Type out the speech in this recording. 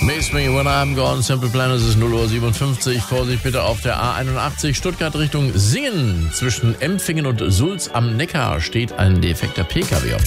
Miss Me When I'm Gone, Simple Plan, es ist 0:57 Uhr. Vorsicht bitte auf der A81 Stuttgart Richtung Singen. Zwischen Empfingen und Sulz am Neckar steht ein defekter PKW auf